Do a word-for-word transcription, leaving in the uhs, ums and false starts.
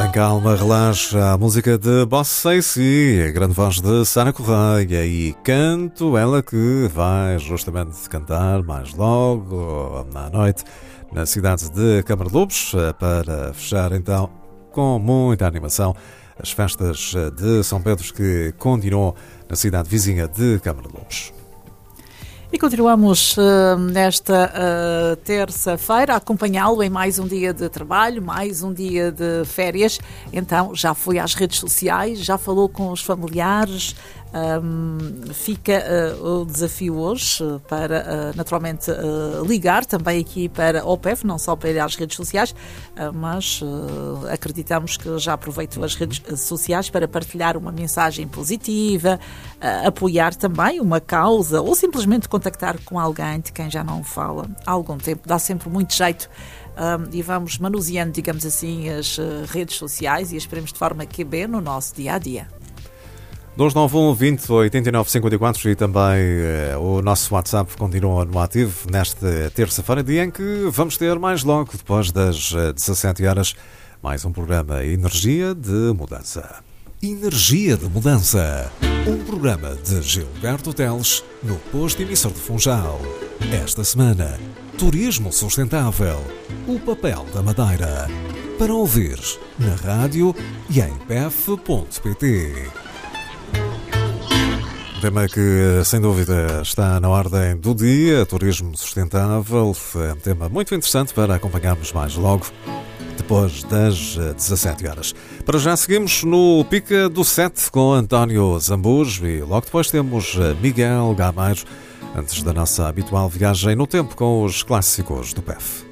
Em calma, relaxa a música de Boss Stacey, a grande voz de Sara Correia e canto, ela que vai justamente cantar mais logo à noite na cidade de Câmara de Lobos para fechar então com muita animação as festas de São Pedro que continuam na cidade vizinha de Câmara de Lobos. E continuamos uh, nesta uh, terça-feira a acompanhá-lo em mais um dia de trabalho, mais um dia de férias. Então já foi às redes sociais, já falou com os familiares. Um, fica uh, o desafio hoje uh, para, uh, naturalmente, uh, ligar também aqui para o P E F, não só para ir às redes sociais, uh, mas uh, acreditamos que já aproveitou as redes sociais para partilhar uma mensagem positiva, uh, apoiar também uma causa ou simplesmente contactar com alguém de quem já não fala há algum tempo. Dá sempre muito jeito. Um, e vamos manuseando, digamos assim, as uh, redes sociais e esperemos de forma que bem no nosso dia-a-dia. dois nove um, vinte, oitenta e nove, cinquenta e quatro e também eh, o nosso WhatsApp continua no ativo nesta terça-feira, dia em que vamos ter mais logo, depois das dezassete horas, mais um programa Energia de Mudança. Energia de Mudança, um programa de Gilberto Teles no posto emissor de Funchal. Esta semana, Turismo Sustentável, o papel da Madeira. Para ouvir na rádio e em p f ponto p t. Um tema que, sem dúvida, está na ordem do dia, turismo sustentável, é um tema muito interessante para acompanharmos mais logo, depois das dezassete horas. Para já seguimos no Pica do sete com António Zambujo e logo depois temos Miguel Gameiro, antes da nossa habitual viagem no tempo com os clássicos do P E F.